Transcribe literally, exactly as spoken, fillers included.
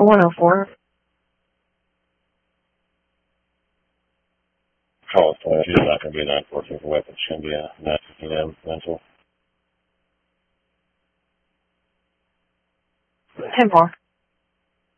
one oh four. Call it, uh, she's not going to be a nine fourteen for weapons. She's going to be a nine fifteen M mental. ten four.